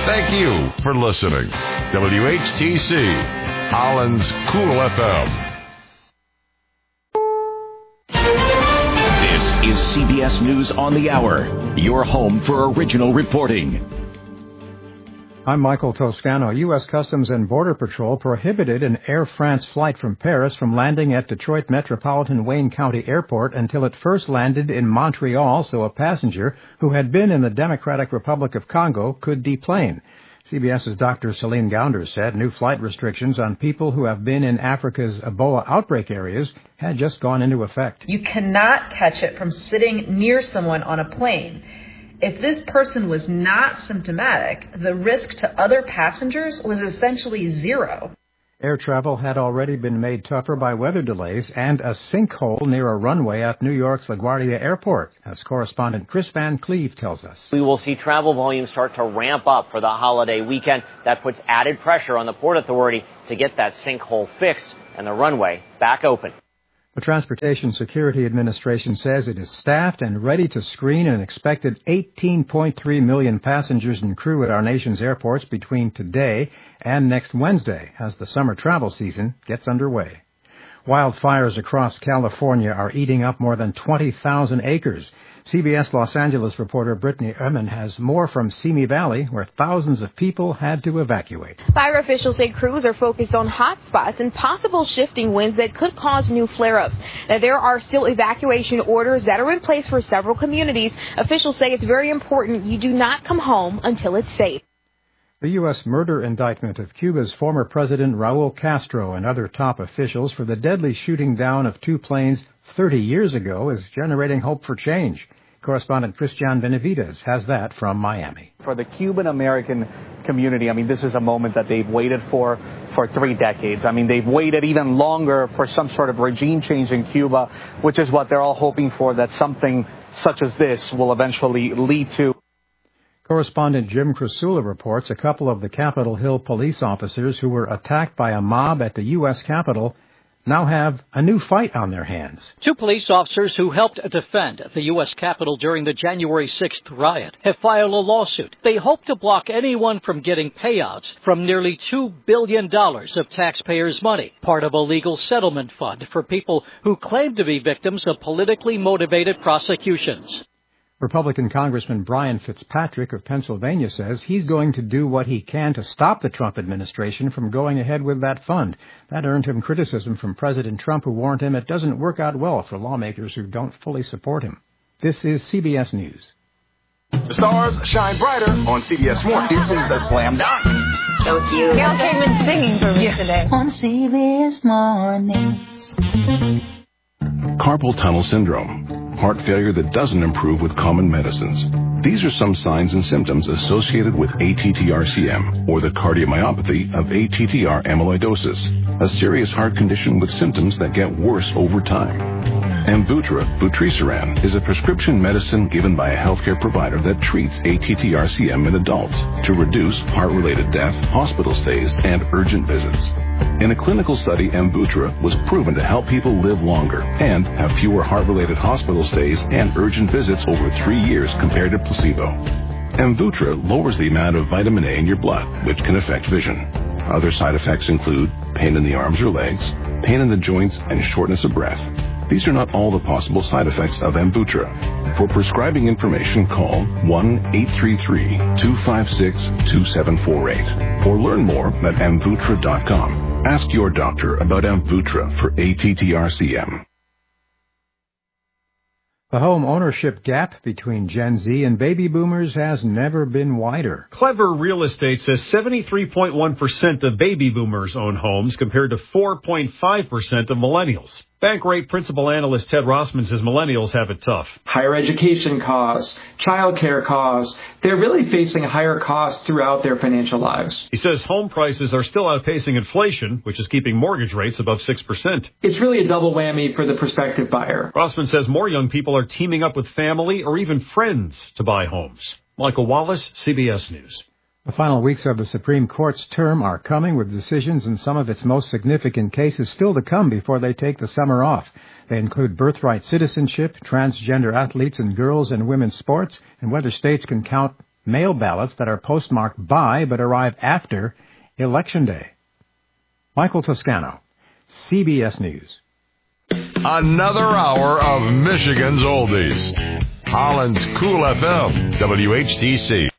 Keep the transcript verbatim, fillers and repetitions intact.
Thank you for listening. W H T C, Holland's Cool F M. This is C B S News on the Hour, your home for original reporting. I'm Michael Toscano. U S Customs and Border Patrol prohibited an Air France flight from Paris from landing at Detroit Metropolitan Wayne County Airport until it first landed in Montreal, so a passenger who had been in the Democratic Republic of Congo could deplane. CBS's Doctor Celine Gounder said new flight restrictions on people who have been in Africa's Ebola outbreak areas had just gone into effect. You cannot catch it from sitting near someone on a plane. If this person was not symptomatic, the risk to other passengers was essentially zero. Air travel had already been made tougher by weather delays and a sinkhole near a runway at New York's LaGuardia Airport, as correspondent Chris Van Cleve tells us. We will see travel volumes start to ramp up for the holiday weekend. That puts added pressure on the Port Authority to get that sinkhole fixed and the runway back open. The Transportation Security Administration says it is staffed and ready to screen an expected eighteen point three million passengers and crew at our nation's airports between today and next Wednesday as the summer travel season gets underway. Wildfires across California are eating up more than twenty thousand acres. C B S Los Angeles reporter Brittany Ehrman has more from Simi Valley, where thousands of people had to evacuate. Fire officials say crews are focused on hot spots and possible shifting winds that could cause new flare-ups. Now, there are still evacuation orders that are in place for several communities. Officials say it's very important you do not come home until it's safe. The U S murder indictment of Cuba's former president Raul Castro and other top officials for the deadly shooting down of two planes thirty years ago is generating hope for change. Correspondent Christian Benavides has that from Miami. For the Cuban-American community, I mean, this is a moment that they've waited for for three decades. I mean, they've waited even longer for some sort of regime change in Cuba, which is what they're all hoping for, that something such as this will eventually lead to. Correspondent Jim Krasula reports a couple of the Capitol Hill police officers who were attacked by a mob at the U S Capitol now have a new fight on their hands. Two police officers who helped defend the U S Capitol during the January sixth riot have filed a lawsuit. They hope to block anyone from getting payouts from nearly two billion dollars of taxpayers' money, part of a legal settlement fund for people who claim to be victims of politically motivated prosecutions. Republican Congressman Brian Fitzpatrick of Pennsylvania says he's going to do what he can to stop the Trump administration from going ahead with that fund. That earned him criticism from President Trump, who warned him it doesn't work out well for lawmakers who don't fully support him. This is C B S News. The stars shine brighter on C B S Mornings. This is a slam dunk. So cute. Gail came in singing for me yeah. today. On C B S Mornings. Carpal tunnel syndrome. Heart failure that doesn't improve with common medicines. These are some signs and symptoms associated with A T T R C M, or the cardiomyopathy of A T T R amyloidosis, a serious heart condition with symptoms that get worse over time. Amvuttra, vutrisiran, is a prescription medicine given by a healthcare provider that treats A T T R C M in adults to reduce heart-related death, hospital stays, and urgent visits. In a clinical study, Amvuttra was proven to help people live longer and have fewer heart-related hospital stays and urgent visits over three years compared to placebo. Amvuttra lowers the amount of vitamin A in your blood, which can affect vision. Other side effects include pain in the arms or legs, pain in the joints, and shortness of breath. These are not all the possible side effects of Amvuttra. For prescribing information, call one eight three three, two five six, two seven four eight or learn more at amvuttra dot com. Ask your doctor about Amvuttra for A T T R C M. The home ownership gap between Gen Z and baby boomers has never been wider. Clever Real Estate says seventy-three point one percent of baby boomers own homes compared to four point five percent of millennials. Bankrate principal analyst Ted Rossman says millennials have it tough. Higher education costs, childcare costs, they're really facing higher costs throughout their financial lives. He says home prices are still outpacing inflation, which is keeping mortgage rates above six percent. It's really a double whammy for the prospective buyer. Rossman says more young people are teaming up with family or even friends to buy homes. Michael Wallace, C B S News. The final weeks of the Supreme Court's term are coming, with decisions in some of its most significant cases still to come before they take the summer off. They include birthright citizenship, transgender athletes and girls and women's sports, and whether states can count mail ballots that are postmarked by but arrive after Election Day. Michael Toscano, C B S News. Another hour of Michigan's Oldies. Holland's Cool F M, W H T C.